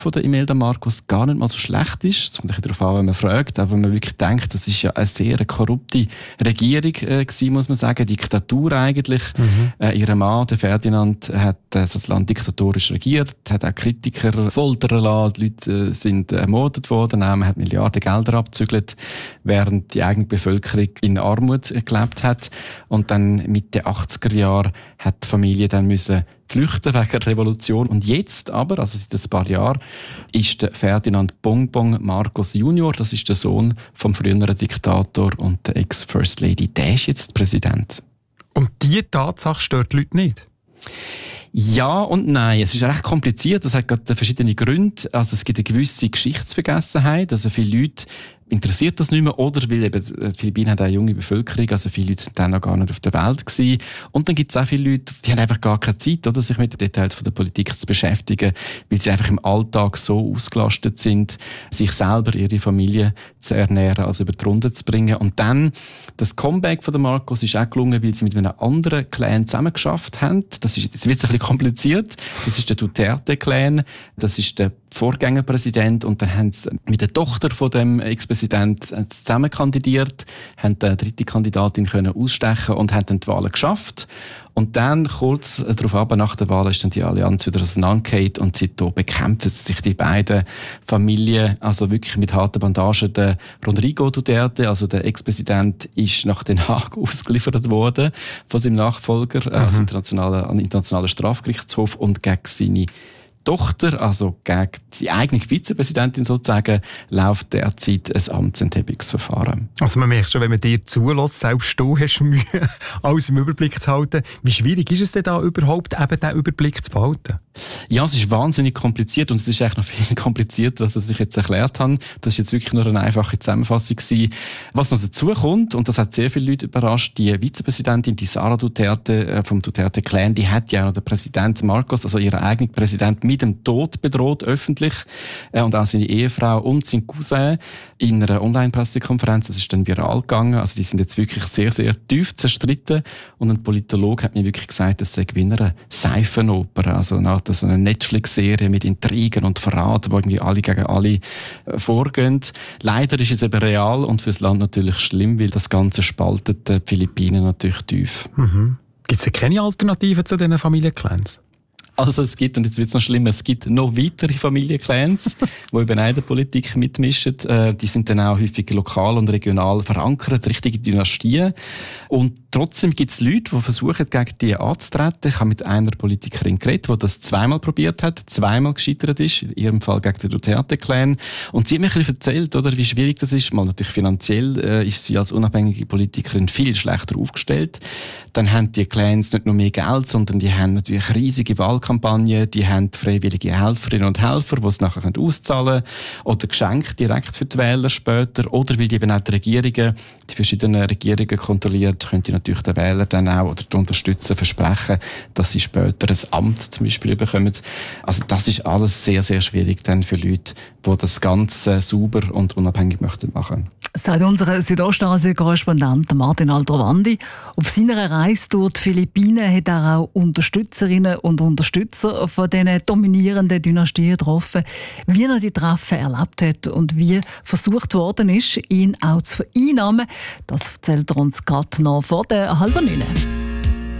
von der Imelda Marcos gar nicht mal so schlecht ist. Es kommt darauf an, wenn man fragt, aber wenn man wirklich denkt, das ist ja eine sehr korrupte Regierung gewesen, muss man sagen, Diktatur eigentlich. Ihr Mann, der Ferdinand, hat das Land diktatorisch regiert, hat auch Kritiker foltern lassen, die Leute sind ermordet worden, man hat Milliarden Gelder abgezügelt, während die eigene Bevölkerung in Armut gelebt hat. Und dann Mitte 80er Jahre hat die Familie dann müssen flüchten wegen der Revolution. Und jetzt aber, also seit ein paar Jahren, ist der Ferdinand Bongbong Marcos Junior, das ist der Sohn vom früheren Diktator und der Ex-First Lady, der ist jetzt Präsident. Und diese Tatsache stört die Leute nicht? Ja und nein. Es ist recht kompliziert. Das hat gerade verschiedene Gründe. Also es gibt eine gewisse Geschichtsvergessenheit. Also viele Leute interessiert das nicht mehr, oder weil eben die Philippinen haben eine junge Bevölkerung, also viele Leute sind dann noch gar nicht auf der Welt gewesen. Und dann gibt es auch viele Leute, die haben einfach gar keine Zeit, oder, sich mit den Details von der Politik zu beschäftigen, weil sie einfach im Alltag so ausgelastet sind, sich selber, ihre Familie zu ernähren, also über die Runde zu bringen. Und dann, das Comeback von der Marcos ist auch gelungen, weil sie mit einem anderen Clan zusammengeschafft haben. Das ist, jetzt wird es ein bisschen kompliziert. Das ist der Duterte-Clan. Das ist der Vorgängerpräsident, und dann haben sie mit der Tochter von dem Ex-Präsident zusammen kandidiert, haben die dritte Kandidatin können ausstechen und haben dann die Wahlen geschafft. Und dann, kurz darauf ab, nach der Wahl, ist dann die Allianz wieder auseinandergefallen, und seitdem bekämpfen sich die beiden Familien, also wirklich mit harten Bandagen. Der Rodrigo Duterte, also der Ex-Präsident, ist nach Den Haag ausgeliefert worden von seinem Nachfolger, ans internationalen Strafgerichtshof, und gegen seine Tochter, also gegen die eigene Vizepräsidentin sozusagen, läuft derzeit ein Amtsenthebungsverfahren. Also man merkt schon, wenn man dir zulässt, selbst du hast Mühe, alles im Überblick zu halten. Wie schwierig ist es denn da überhaupt, eben diesen Überblick zu behalten? Ja, es ist wahnsinnig kompliziert, und es ist eigentlich noch viel komplizierter, als ich jetzt erklärt habe. Das ist jetzt wirklich nur eine einfache Zusammenfassung gewesen. Was noch dazu kommt, und das hat sehr viele Leute überrascht, die Vizepräsidentin, die Sara Duterte vom Duterte-Clan, die hat ja auch noch den Präsident Marcos, also ihren eigenen Präsident, mit dem Tod bedroht, öffentlich, und auch seine Ehefrau und sein Cousin in einer Online-Pressekonferenz. Das ist dann viral gegangen. Also die sind jetzt wirklich sehr, sehr tief zerstritten, und ein Politologe hat mir wirklich gesagt, das sei wie eine Seifenoper, also eine Netflix-Serie mit Intrigen und Verraten, wo irgendwie alle gegen alle vorgehen. Leider ist es eben real und fürs Land natürlich schlimm, weil das Ganze spaltet die Philippinen natürlich tief. Gibt es keine Alternativen zu diesen Familienclans? Also es gibt, und jetzt wird es noch schlimmer, es gibt noch weitere Familienclans, die eben auch in der Politik mitmischen. Die sind dann auch häufig lokal und regional verankert, richtige Dynastien. Und trotzdem gibt es Leute, die versuchen, gegen die anzutreten. Ich habe mit einer Politikerin geredet, die das zweimal probiert hat, zweimal gescheitert ist, in ihrem Fall gegen den Duterte-Clan. Und sie hat mir ein bisschen erzählt, oder, wie schwierig das ist. Mal natürlich finanziell ist sie als unabhängige Politikerin viel schlechter aufgestellt. Dann haben die Clans nicht nur mehr Geld, sondern die haben natürlich riesige Wahlkampagnen, die haben freiwillige Helferinnen und Helfer, die es nachher auszahlen können, oder Geschenke direkt für die Wähler später, oder weil die eben auch die verschiedenen Regierungen kontrollieren, können die natürlich den Wähler dann auch, oder die Unterstützer versprechen, dass sie später ein Amt zum Beispiel bekommen. Also das ist alles sehr, sehr schwierig dann für Leute, die das Ganze sauber und unabhängig möchten machen. Sagt unser Südostasien-Korrespondent Martin Aldrovandi. Auf seiner Reise durch die Philippinen hat er auch Unterstützerinnen und Unterstützer von diesen dominierenden Dynastien getroffen. Wie er die Treffen erlebt hat und wie versucht worden ist, ihn auch zu vereinnahmen, das erzählt er uns gerade noch vor der 8:30.